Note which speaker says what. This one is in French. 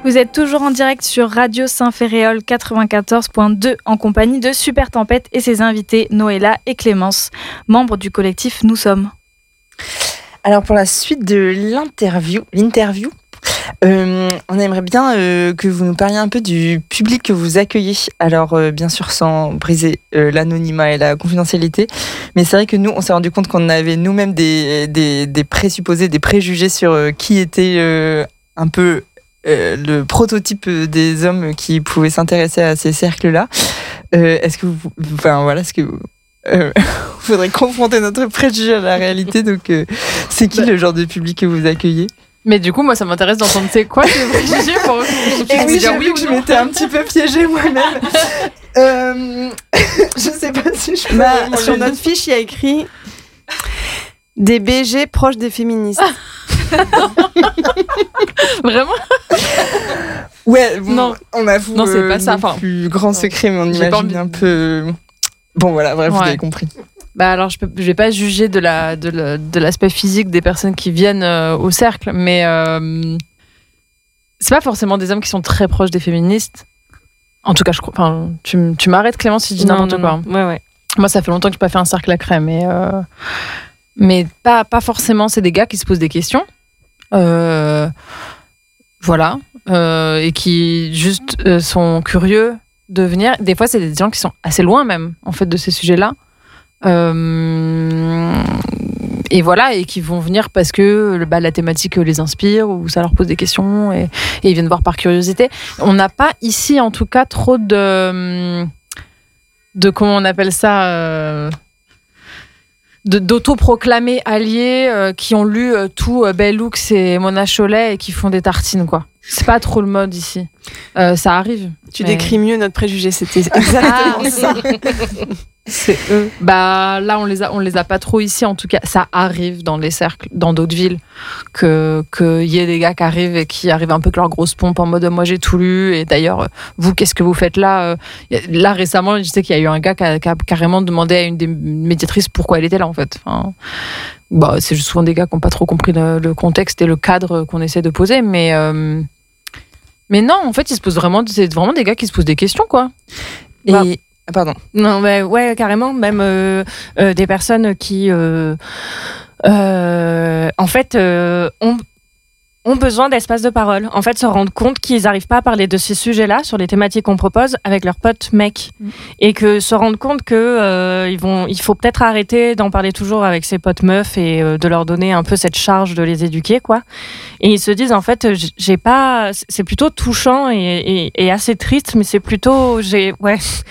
Speaker 1: Vous êtes toujours en direct sur Radio Saint-Ferréol 94.2 en compagnie de Super Tempête et ses invités Noëlla et Clémence, membres du collectif Nous Sommes.
Speaker 2: Alors pour la suite de l'interview, on aimerait bien que vous nous parliez un peu du public que vous accueillez. Alors bien sûr sans briser l'anonymat et la confidentialité, mais c'est vrai que nous on s'est rendu compte qu'on avait nous-mêmes des présupposés, des préjugés sur qui était un peu le prototype des hommes qui pouvaient s'intéresser à ces cercles-là. Est-ce que faudrait confronter notre préjugé à la réalité. Donc, c'est qui le genre de public que vous accueillez ?
Speaker 3: Mais du coup, moi, ça m'intéresse d'entendre c'est quoi ces préjugés pour
Speaker 2: et oui, j'ai vu que je m'étais un petit peu piégée moi-même. Je sais pas si je peux.
Speaker 4: Sur notre fiche, il y a écrit des BG proches des féministes.
Speaker 3: Vraiment ?
Speaker 2: Ouais, bon, non. On avoue.
Speaker 3: Non, c'est pas ça.
Speaker 2: Enfin, plus grand secret, mais on imagine un peu. Bon, voilà, bref, vous avez compris.
Speaker 3: Bah alors, je vais pas juger de l'aspect physique des personnes qui viennent au cercle, mais c'est pas forcément des hommes qui sont très proches des féministes. En tout cas, je crois. Enfin, tu m'arrêtes, Clémence, si je dis n'importe quoi.
Speaker 4: Non. Ouais.
Speaker 3: Moi, ça fait longtemps que j'ai pas fait un cercle à crème, mais pas forcément. C'est des gars qui se posent des questions. Voilà. Et qui juste sont curieux de venir. Des fois, c'est des gens qui sont assez loin même, en fait, de ces sujets-là. Et voilà, et qui vont venir parce que la thématique les inspire ou ça leur pose des questions et ils viennent voir par curiosité. On n'a pas ici, en tout cas, trop de comment on appelle ça d'autoproclamés alliés qui ont lu tout Bell Hooks et Mona Chollet et qui font des tartines, quoi. C'est pas trop le mode ici. Ça arrive.
Speaker 4: Tu décris mieux notre préjugé, c'était exactement ça.
Speaker 3: C'est eux. Bah là, on les a pas trop ici. En tout cas, ça arrive dans les cercles, dans d'autres villes, que y ait des gars qui arrivent et qui arrivent un peu avec leur grosse pompe en mode moi j'ai tout lu. Et d'ailleurs, vous, qu'est-ce que vous faites là ? Là récemment, je sais qu'il y a eu un gars qui a carrément demandé à une des médiatrices pourquoi elle était là en fait. Enfin, bah c'est souvent des gars qui n'ont pas trop compris le contexte et le cadre qu'on essaie de poser, mais non, en fait, c'est vraiment des gars qui se posent des questions, quoi.
Speaker 2: Et pardon.
Speaker 4: Non, mais ouais, carrément. Même des personnes qui, en fait, ont besoin d'espace de parole. En fait, se rendre compte qu'ils n'arrivent pas à parler de ces sujets-là, sur les thématiques qu'on propose, avec leurs potes mecs. Et que se rendre compte que il faut peut-être arrêter d'en parler toujours avec ses potes meufs et de leur donner un peu cette charge de les éduquer, quoi. Et ils se disent, en fait, c'est plutôt touchant et assez triste, mais c'est plutôt,